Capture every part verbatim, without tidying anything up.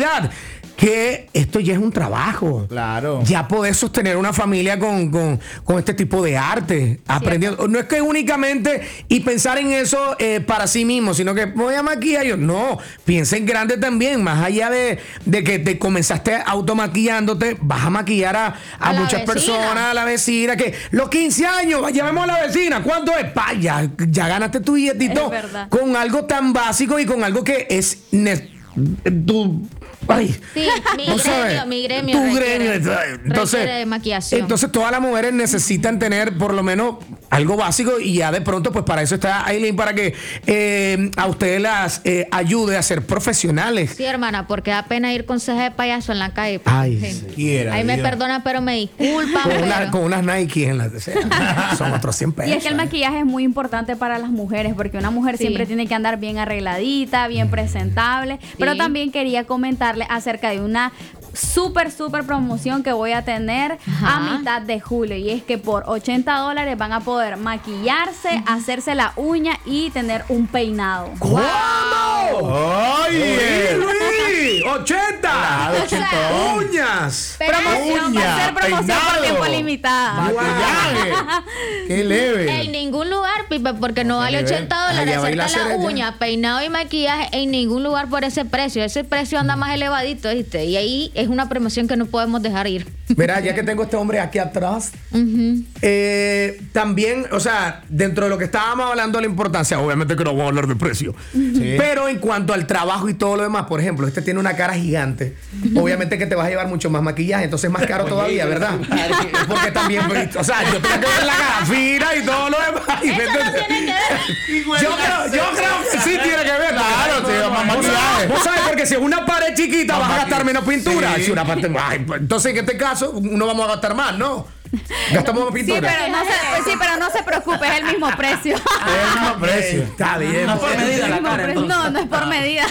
realidad que esto ya es un trabajo. Claro. Ya podés sostener una familia con, con, con este tipo de arte. Aprendiendo. No es que únicamente y pensar en eso eh, para sí mismo, sino que voy a maquillar yo. No, piensa en grande también. Más allá de, de que te comenzaste automaquillándote, vas a maquillar a, a, A la muchas vecina. personas, a la vecina. Que los quince años, llevemos a la vecina. ¿Cuánto es? Pa, ya, ya ganaste tu billetito Es verdad. con algo tan básico y con algo que es ne- tu. Ay, Sí, mi ¿no gremio, sabes? mi gremio Tu requiere- gremio. Entonces, requiere de maquillación. entonces todas las mujeres necesitan tener por lo menos algo básico y ya de pronto pues para eso está Aileen, para que eh, a ustedes las eh, ayude a ser profesionales. Sí, hermana, porque da pena ir con ceja de payaso en la calle. Ay, Sí. Quiera, Ahí me Dios. perdonan, pero me disculpan. Con, una- pero- con unas Nike en la son otros cien pesos. Y es que el maquillaje es muy importante para las mujeres, porque una mujer Sí. siempre tiene que andar bien arregladita, bien presentable. Pero también quería comentarle acerca de una súper, súper promoción que voy a tener Ajá. a mitad de julio. Y es que por ochenta dólares van a poder maquillarse, hacerse la uña y tener un peinado. ¿Cuándo? Oye. Luis, ochenta. Claro, ochentón. Uñas. Promoción, va a ser Uña, promoción por peinado. tiempo limitado. Maquillaje. Qué leve. En ningún lugar, Pipe, porque no vale nivel. ochenta Allá dólares baila hacerte la Serena. uña, peinado y maquillaje en ningún lugar por ese precio. Ese precio anda más elevadito, ¿viste? Y ahí es una promoción que no podemos dejar ir. Mira, ya que tengo este hombre aquí atrás, eh, también, o sea, dentro de lo que estábamos hablando de la importancia, obviamente que no vamos a hablar de precio, Sí. pero en cuanto al trabajo y todo lo demás, por ejemplo, este tiene una cara gigante, obviamente que te vas a llevar mucho más maquillaje, entonces es más caro todavía, ¿verdad? Porque también, o sea, yo tengo que ver la cara fina y todo lo demás. y Eso vete- no tiene que ver. yo creo, yo creo que sí tiene que ver. Claro, porque- te lleva más vos maquillaje. sabes- Vos sabes, porque si es una pared chiquita vas a gastar menos pintura. Sí. Si una parte, ay, pues, entonces en este caso no vamos a gastar más, ¿no? Gastamos más Sí, pintura. pero no se, pues sí, pero no se preocupe, es el mismo precio. Es el mismo precio. Está bien. No por medida la Mismo cara, precio. entonces. No, no es por medida.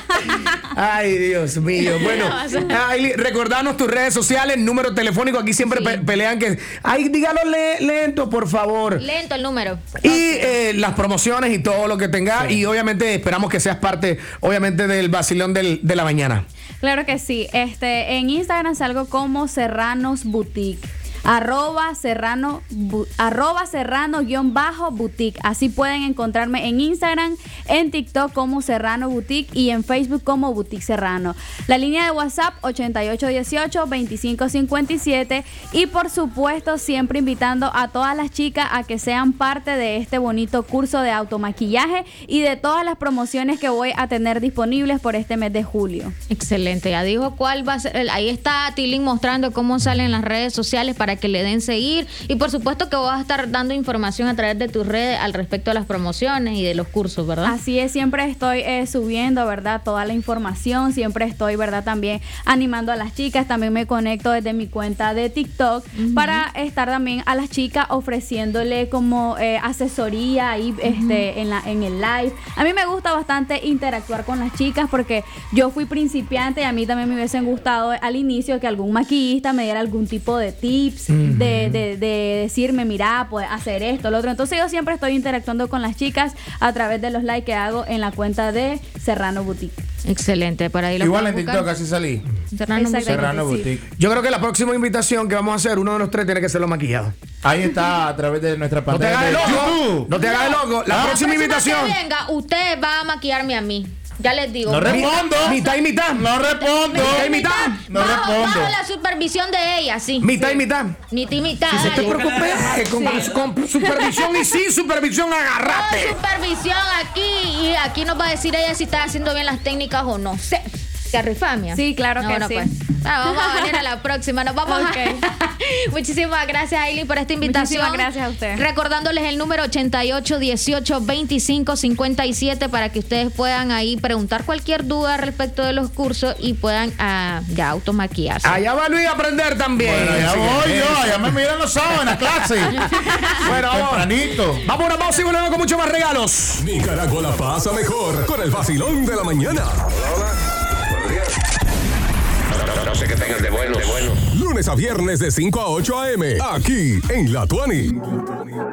Ay, Dios mío. Bueno, Aileen, recordanos tus redes sociales, número telefónico. Aquí siempre Sí. pe- pelean que. Ay, dígalo le- lento, por favor. Lento el número. Y eh, las promociones y todo lo que tengas. Y obviamente esperamos que seas parte, obviamente, del vacilón del- de la mañana. Claro que sí. Este, en Instagram salgo como Serranos Boutique. Arroba Serrano, bu- arroba Serrano guión bajo boutique. Así pueden encontrarme en Instagram, en TikTok como Serrano Boutique y en Facebook como Boutique Serrano. La línea de WhatsApp ochenta y ocho dieciocho veinticinco cincuenta y siete. Y por supuesto siempre invitando a todas las chicas a que sean parte de este bonito curso de automaquillaje y de todas las promociones que voy a tener disponibles por este mes de julio. Excelente, ya dijo cuál va a ser. el- Ahí está Tilín mostrando cómo salen las redes sociales para que le den seguir. Y por supuesto que vas a estar dando información a través de tus redes al respecto de las promociones y de los cursos, ¿verdad? Así es, siempre estoy eh, subiendo, ¿verdad? Toda la información, siempre estoy, ¿verdad? También animando a las chicas, también me conecto desde mi cuenta de TikTok para estar también a las chicas ofreciéndole como eh, asesoría ahí este, en, la, en el live. A mí me gusta bastante interactuar con las chicas porque yo fui principiante y a mí también me hubiesen gustado al inicio que algún maquillista me diera algún tipo de tips, de, de, de decirme, mira, puedes hacer esto, lo otro. Entonces yo siempre estoy interactuando con las chicas a través de los likes que hago en la cuenta de Serrano Boutique. Excelente, para ahí lo Igual en pueden TikTok buscar. así salí. Serrano Exactamente, Serrano sí. Boutique. Yo creo que la próxima invitación que vamos a hacer, uno de los tres tiene que ser los maquillados. Ahí está a través de nuestra No te pantalla hagas el de loco. YouTube. No te hagas el loco. La Ah. próxima La próxima invitación. que venga, usted va a maquillarme a mí. Ya les digo. No Bajo- respondo. Mitad y mitad. No respondo. Mitad y mitad. No bajo, respondo. bajo la supervisión de ella, sí. Mitad y mitad. Mitad y mitad. No te dale. preocupes, eh, con, con supervisión y sin supervisión, Todo agarrate. supervisión aquí y aquí nos va a decir ella si está haciendo bien las técnicas o no. Se, se arrifamia. Sí, claro que sí. Pues. Ah, vamos a venir a la próxima. Nos vamos Ok. a... Muchísimas gracias, Aileen, por esta invitación. Muchísimas gracias a usted. Recordándoles el número ochenta y ocho dieciocho veinticinco cincuenta y siete para que ustedes puedan ahí preguntar cualquier duda respecto de los cursos y puedan ah, ya automaquillarse. Allá va Luis a aprender también. Bueno, ya Así que- voy yo, ya me miran los sábados en la clase. Bueno, vamos. Tempranito. Vamos a una pausa y volvemos con mucho más regalos. Nicaragua la pasa mejor con el vacilón de la mañana. No sé qué tengan de bueno. De bueno. Lunes a viernes de cinco a ocho a eme. Aquí en La Tuani.